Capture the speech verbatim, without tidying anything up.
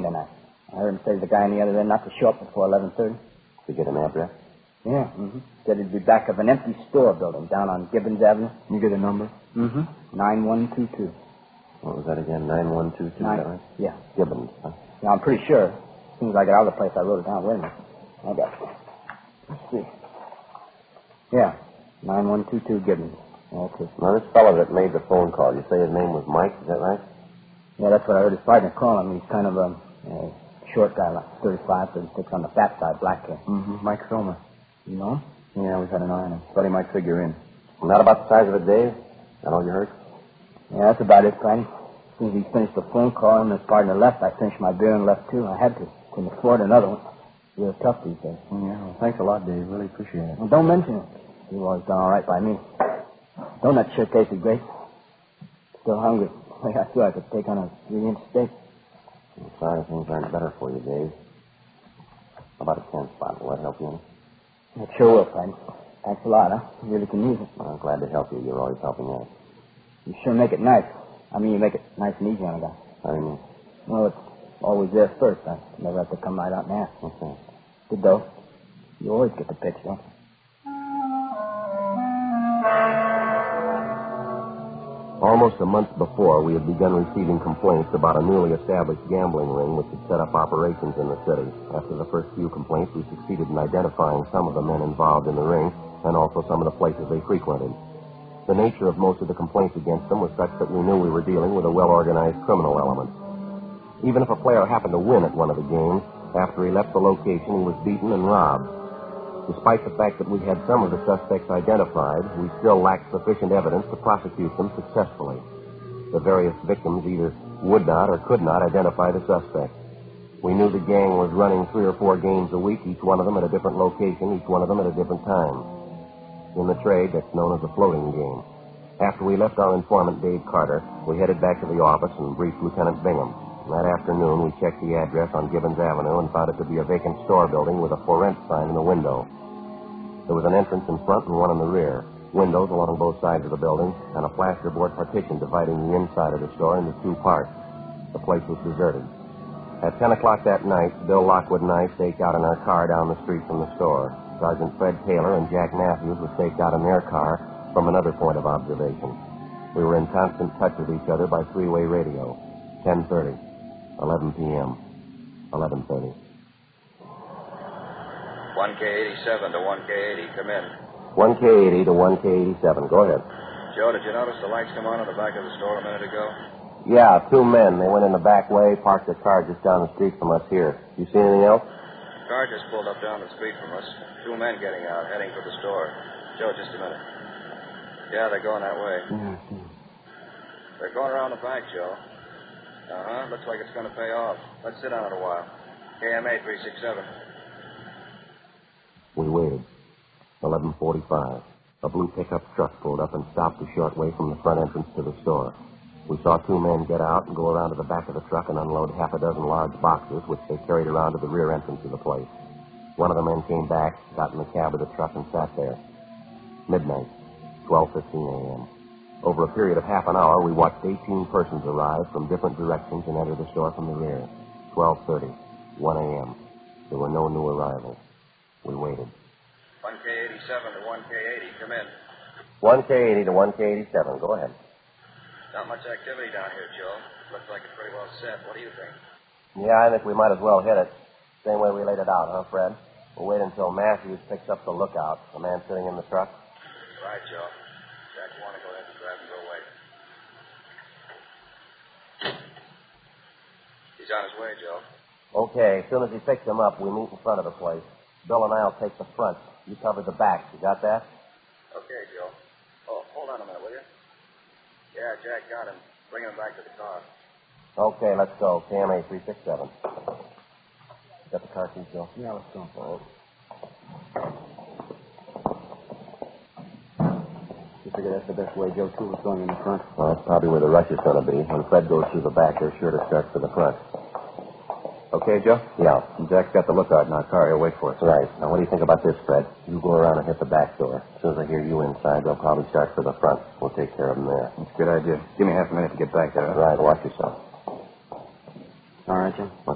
Wednesday night. I heard him say to the guy on the other end not to show up before eleven thirty. Did you get an address? Yeah, mm-hmm. Said he'd be back of an empty store building down on Gibbons Avenue. You get a number? Mm-hmm. nine one two two. What was that again? nine one two two, Nine... is that right? Yeah. Gibbons, huh? Yeah, I'm pretty sure. As soon as I got out of the place, I wrote it down. Wait a minute. I got it. Let's see. Yeah, nine one two two Gibbons. Okay. Now, this fellow that made the phone call, you say his name was Mike, is that right? Yeah, that's what I heard his partner call him. He's kind of a, a short guy, like thirty-five, thirty-six on the fat side, black hair. Mm-hmm. Mike Somer. You know him? Yeah, we've had an eye on him. Thought he might figure in. Not about the size of it, Dave? That all you heard? Yeah, that's about it, Patty. As soon as he finished the phone call and his partner left, I finished my beer and left, too. I had to. Couldn't afford another one. Real tough these days. Yeah, well, thanks a lot, Dave. Really appreciate it. Well, don't mention it. You've always done all right by me. Donut sure tasted great. Still hungry. Like I feel I could take on a three-inch steak. I'm sorry things aren't better for you, Dave. How about a ten spot? Will that help you any? It sure will, Patty. Thanks a lot, huh? You really can use it. Well, I'm glad to help you. You're always helping out. You sure make it nice. I mean, you make it nice and easy on a guy. How do you mean? Well, it's always there first. I never have to come right out and ask. Okay. Good, though. You always get the pitch, don't you? Almost a month before, we had begun receiving complaints about a newly established gambling ring which had set up operations in the city. After the first few complaints, we succeeded in identifying some of the men involved in the ring and also some of the places they frequented. The nature of most of the complaints against them was such that we knew we were dealing with a well-organized criminal element. Even if a player happened to win at one of the games, after he left the location, he was beaten and robbed. Despite the fact that we had some of the suspects identified, we still lacked sufficient evidence to prosecute them successfully. The various victims either would not or could not identify the suspect. We knew the gang was running three or four games a week, each one of them at a different location, each one of them at a different time. In the trade, that's known as a floating game. After we left our informant, Dave Carter, we headed back to the office and briefed Lieutenant Bingham. That afternoon, we checked the address on Gibbons Avenue and found it to be a vacant store building with a for rent sign in the window. There was an entrance in front and one in the rear, windows along both sides of the building, and a plasterboard partition dividing the inside of the store into two parts. The place was deserted. At ten o'clock that night, Bill Lockwood and I staked out in our car down the street from the store. Sergeant Fred Taylor and Jack Matthews were staked out in their car from another point of observation. We were in constant touch with each other by three-way radio. ten thirty, eleven p.m., eleven thirty. one K eighty-seven to one K eighty, come in. one K eighty to one K eighty-seven, go ahead. Joe, did you notice the lights come on in the back of the store a minute ago? Yeah, two men. They went in the back way, parked their car just down the street from us here. You see anything else? The car just pulled up down the street from us. Two men getting out, heading for the store. Joe, just a minute. Yeah, they're going that way. Yeah, They're going around the back, Joe. Uh-huh, looks like it's going to pay off. Let's sit on it a while. K M A three six seven. We waited. eleven forty-five. A blue pickup truck pulled up and stopped a short way from the front entrance to the store. We saw two men get out and go around to the back of the truck and unload half a dozen large boxes, which they carried around to the rear entrance of the place. One of the men came back, got in the cab of the truck, and sat there. Midnight, twelve fifteen a.m. Over a period of half an hour, we watched eighteen persons arrive from different directions and enter the store from the rear. twelve thirty, one a.m. There were no new arrivals. We waited. one K eighty-seven to one K eighty, come in. one K eighty to one K eighty-seven, go ahead. Not much activity down here, Joe. Looks like it's pretty well set. What do you think? Yeah, I think we might as well hit it. Same way we laid it out, huh, Fred? We'll wait until Matthews picks up the lookout, the man sitting in the truck. Right, Joe. Jack, you want to go ahead and grab and go away. He's on his way, Joe. Okay, as soon as he picks him up, we meet in front of the place. Bill and I'll take the front. You cover the back. You got that? Okay, Joe. Oh, hold on a minute, will you? Yeah, Jack got him. Bring him back to the car. Okay, let's go. K M A three six seven. Got the car keys, Joe? Yeah, let's go. All right. You figure that's the best way, Joe, too, is going in the front? Well, that's probably where the rush is going to be. When Fred goes through the back, they're sure to start for the front. Okay, Joe? Yeah. Jack's got the lookout in our car. He'll wait for us. Right. Now, what do you think about this, Fred? You go around and hit the back door. As soon as I hear you inside, they'll probably start for the front. We'll take care of them there. That's a good idea. Give me half a minute to get back there. Right. Watch yourself. All right, Joe.